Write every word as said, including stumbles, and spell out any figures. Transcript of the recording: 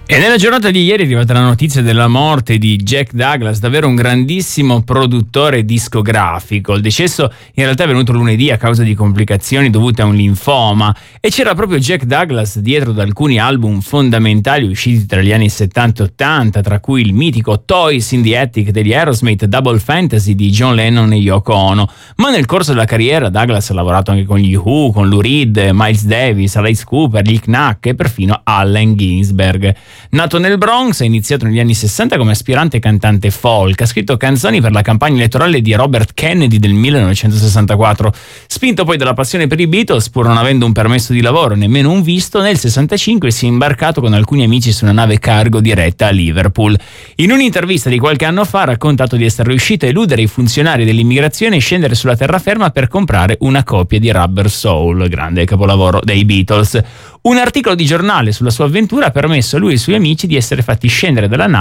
E nella giornata di ieri è arrivata la notizia della morte di Jack Douglas, davvero un grandissimo produttore discografico. Il decesso in realtà è venuto lunedì a causa di complicazioni dovute a un linfoma, e c'era proprio Jack Douglas dietro ad alcuni album fondamentali usciti tra gli anni settanta e ottanta, tra cui il mitico Toys in the Attic degli Aerosmith, Double Fantasy di John Lennon e Yoko Ono. Ma nel corso della carriera Douglas ha lavorato anche con gli Who, con Lou Reed, Miles Davis, Alice Cooper, gli Knack e perfino Allen Ginsberg. Nato nel Bronx, ha iniziato negli anni sessanta come aspirante cantante folk, ha scritto canzoni per la campagna elettorale di Robert Kennedy del millenovecentosessantaquattro. Spinto poi dalla passione per i Beatles, pur non avendo un permesso di lavoro, nemmeno un visto, nel sessantacinque si è imbarcato con alcuni amici su una nave cargo diretta a Liverpool. In un'intervista di qualche anno fa ha raccontato di essere riuscito a eludere i funzionari dell'immigrazione e scendere sulla terraferma per comprare una copia di Rubber Soul, grande capolavoro dei Beatles. Un articolo di giornale sulla sua avventura ha permesso a lui e ai suoi amici di essere fatti scendere dalla nave